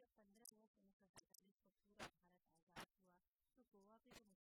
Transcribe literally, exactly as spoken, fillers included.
जब पंद्रह अगस्त उन्नीस सौ सैंतालीस को पूरा भारत आज़ाद हुआ तो गोवा पे जो